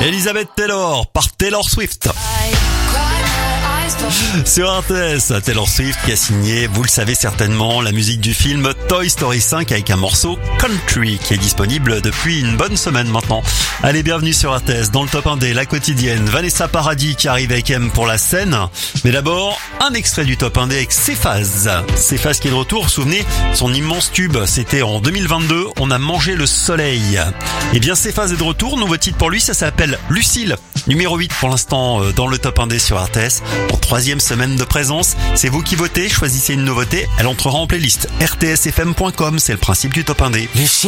Elizabeth Taylor par Taylor Swift. Sur RTS, Taylor Swift qui a signé, vous le savez certainement, la musique du film Toy Story 5 avec un morceau Country qui est disponible depuis une bonne semaine maintenant. Allez, bienvenue sur RTS dans le top 1D, la quotidienne. Vanessa Paradis qui arrive avec M pour la scène. Mais d'abord, un extrait du top 1D avec Cephas. Cephas qui est de retour, vous vous souvenez, son immense tube, c'était en 2022, On a mangé le soleil. Eh bien, Cephas est de retour, nouveau titre pour lui, ça s'appelle Lucille. Numéro 8 pour l'instant dans le top 1D sur RTS. Pour 3e semaine de présence, c'est vous qui votez, choisissez une nouveauté, elle entrera en playlist. rtsfm.com, c'est le principe du top 1D.